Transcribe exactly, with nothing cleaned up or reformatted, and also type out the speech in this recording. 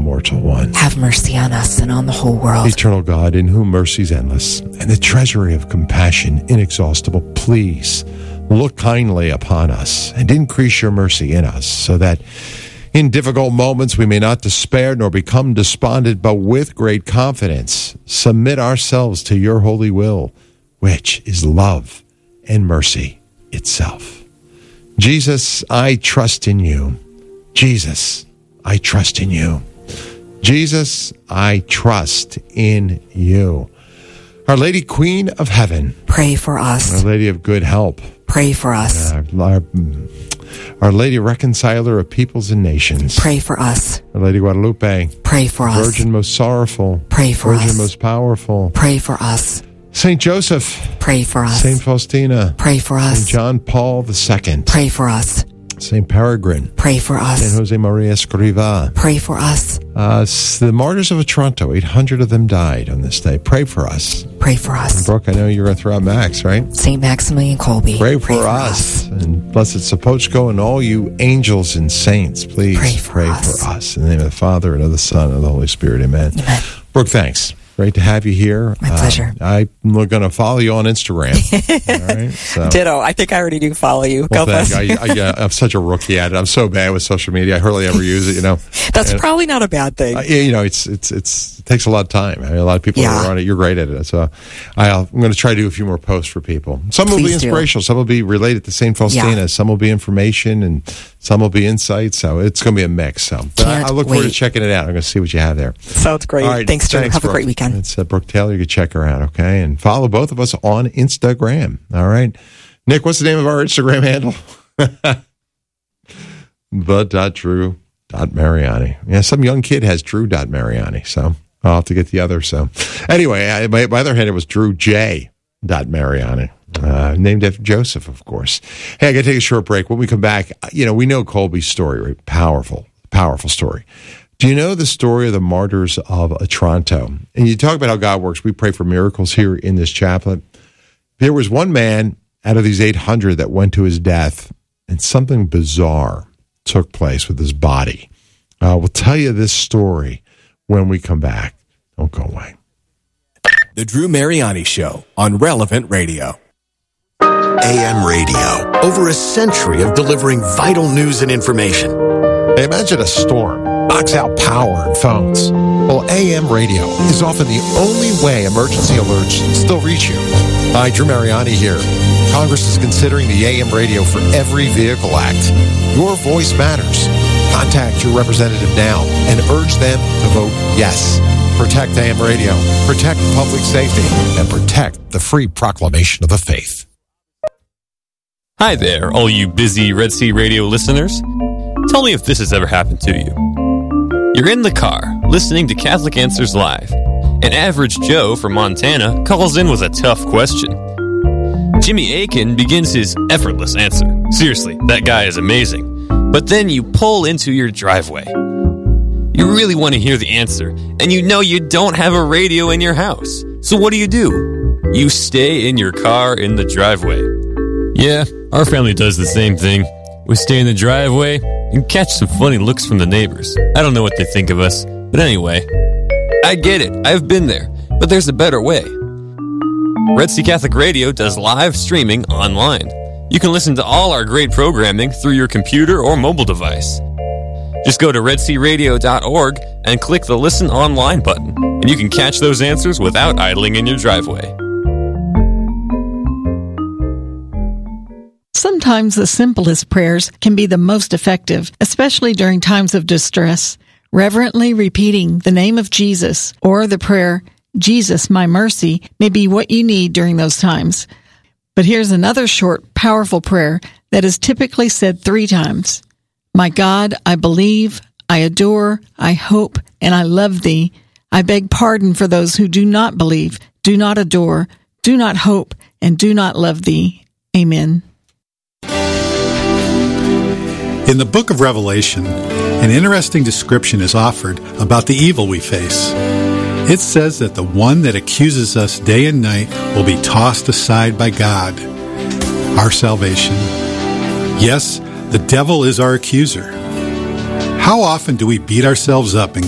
immortal one. Have mercy on us and on the whole world. Eternal God, in whom mercy is endless, and the treasury of compassion inexhaustible, please look kindly upon us and increase your mercy in us, so that in difficult moments we may not despair nor become despondent, but with great confidence submit ourselves to your holy will, which is love and mercy itself. Jesus, I trust in you. Jesus, I trust in you. Jesus, I trust in you. Our Lady Queen of Heaven, pray for us. Our Lady of Good Help, pray for us. Uh, our, our Lady Reconciler of Peoples and Nations, pray for us. Our Lady Guadalupe, pray for us. Virgin most sorrowful, pray for Virgin us. most powerful, pray for us. Saint Joseph, pray for us. Saint Faustina, pray for us. Saint John Paul the Second, pray for us. Saint Peregrine, pray for us. Saint Jose Maria Escrivá, pray for us. Uh, the martyrs of Otranto, eight hundred of them died on this day. Pray for us. Pray for us. And Brooke, I know you're going to throw out Max, right? Saint Maximilian Kolbe, pray for, pray for us. us. And Blessed Sopochko and all you angels and saints, please pray for, pray us. for us. In the name of the Father, and of the Son, and of the Holy Spirit. Amen. Amen. Brooke, thanks. Great to have you here. My pleasure. Uh, I'm going to follow you on Instagram. All right, so. Ditto. I think I already do follow you. Well, God thank you. I, I, yeah, I'm such a rookie at it. I'm so bad with social media. I hardly ever use it. You know, that's and, probably not a bad thing. Uh, you know, it's it's it's it takes a lot of time. I mean, a lot of people yeah. are on it. You're great at it. So I'll, I'm going to try to do a few more posts for people. Some Please will be inspirational. Do. Some will be related to Saint Faustina. Yeah. Some will be information, and some will be insight. So it's going to be a mix. So but I, I look wait. forward to checking it out. I'm going to see what you have there. Sounds great. All right, thanks, Drew. thanks, Have Brooke. a great weekend. It's uh, Brooke Taylor. You can check her out, okay? And follow both of us on Instagram. All right. Nick, what's the name of our Instagram handle? the.drew.mariani. Yeah, some young kid has drew.mariani, so I'll have to get the other. So anyway, I, my, my other handle was drewj.mariani. Uh, named after Joseph, of course. Hey, I got to take a short break. When we come back, you know, we know Kolbe's story, right? Powerful, powerful story. Do you know the story of the martyrs of Otranto? And you talk about how God works. We pray for miracles here in this chaplet. There was one man out of these eight hundred that went to his death, and something bizarre took place with his body. Uh, we'll tell you this story when we come back. Don't go away. The Drew Mariani Show on Relevant Radio. A M radio, over a century of delivering vital news and information. Hey, imagine a storm knocks out power and phones. Well, A M radio is often the only way emergency alerts still reach you. Hi, Drew Mariani here. Congress is considering the A M radio for Every Vehicle Act. Your voice matters. Contact your representative now and urge them to vote yes. Protect A M radio, protect public safety, and protect the free proclamation of the faith. Hi there, all you busy Red Sea Radio listeners. Tell me if this has ever happened to you. You're in the car, listening to Catholic Answers Live. An average Joe from Montana calls in with a tough question. Jimmy Akin begins his effortless answer. Seriously, that guy is amazing. But then you pull into your driveway. You really want to hear the answer, and you know you don't have a radio in your house. So what do you do? You stay in your car in the driveway. Yeah, our family does the same thing. We stay in the driveway and catch some funny looks from the neighbors. I don't know what they think of us, but anyway, I get it. I've been there, but there's a better way. Red Sea Catholic Radio does live streaming online. You can listen to all our great programming through your computer or mobile device. Just go to red sea radio dot org and click the Listen Online button, and you can catch those answers without idling in your driveway. Sometimes the simplest prayers can be the most effective, especially during times of distress. Reverently repeating the name of Jesus or the prayer, Jesus, my mercy, may be what you need during those times. But here's another short, powerful prayer that is typically said three times. My God, I believe, I adore, I hope, and I love thee. I beg pardon for those who do not believe, do not adore, do not hope, and do not love thee. Amen. In the book of Revelation, an interesting description is offered about the evil we face. It says that the one that accuses us day and night will be tossed aside by God, our salvation. Yes, the devil is our accuser. How often do we beat ourselves up and